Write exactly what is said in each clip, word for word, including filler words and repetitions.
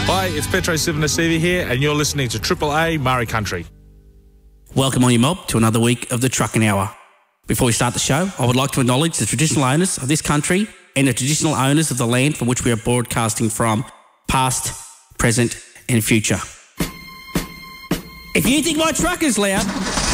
Hi, it's Petro Sivanasivi here, and you're listening to Triple A Murray Country. Welcome on your mob to another week of the Trucking Hour. Before we start the show, I would like to acknowledge the traditional owners of this country and the traditional owners of the land from which we are broadcasting from, past, present and future. If you think my truck is loud,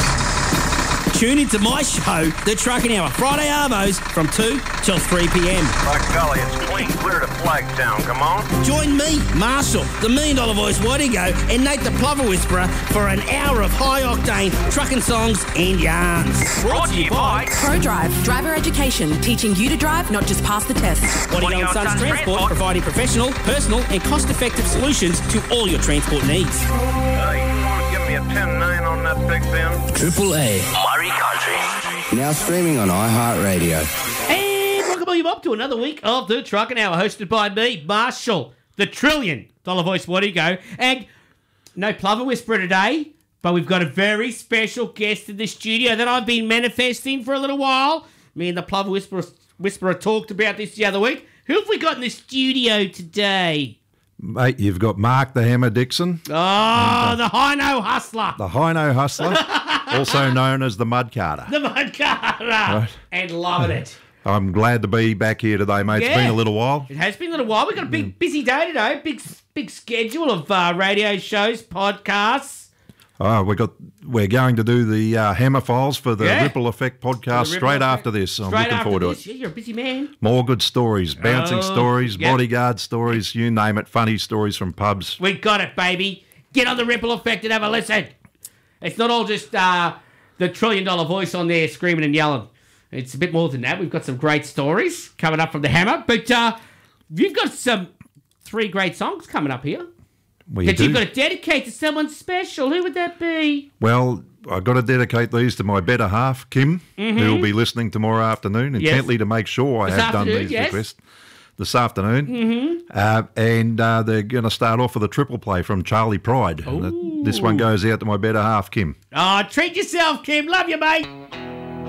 tune into my show, The Trucking Hour, Friday Arvos from two till three p.m. By golly, it's clean clear to Flagtown, come on. Join me, Marshall, the Million Dollar Voice Wadigo, and Nate the Plover Whisperer for an hour of high-octane trucking songs and yarns. Brought to you by ProDrive, driver education, teaching you to drive, not just pass the test. Wadigo and Sons Transport, providing professional, personal and cost-effective solutions to all your transport needs. Hey, you want to give me a ten nine on that Big Ben? Triple A. Murray Country. Now streaming on iHeartRadio. And welcome you up to another week of the Trucking Hour, hosted by me, Marshall, the Trillion Dollar Voice Wadigo, and no Plover Whisperer today, but we've got a very special guest in the studio that I've been manifesting for a little while. Me and the Plover Whisperer, Whisperer talked about this the other week. Who have we got in the studio today? Mate, you've got Mark the Hammer Dixon. Oh, and, uh, the Hino Hustler. The Hino Hustler, also known as the Mud Carter. The Mud Carter. Right. And loving it. I'm glad to be back here today, mate. Yeah. It's been a little while. It has been a little while. We've got a big, busy day today. Big, big schedule of uh, radio shows, podcasts. Oh, we got. We're going to do the uh, Hammer Files for the Yeah. Ripple Effect podcast Ripple straight Effect. after this. I'm Straight looking after forward this. to it. Yeah, you're a busy man. More good stories, bouncing Oh, stories, yep. bodyguard stories, you name it, funny stories from pubs. We got it, baby. Get on the Ripple Effect and have a listen. It's not all just uh, the trillion dollar voice on there screaming and yelling. It's a bit more than that. We've got some great stories coming up from the Hammer, but uh, you've got some three great songs coming up here We that do. you've got to dedicate to someone special. Who would that be? Well, I've got to dedicate these to my better half, Kim, Mm-hmm. who will be listening tomorrow afternoon intently to make sure I This have done afternoon, these yes. requests this afternoon. Mm-hmm. Uh, and uh, they're going to start off with a triple play from Charlie Pride. And that- this one goes out to my better half, Kim. Oh, treat yourself, Kim. Love you, mate.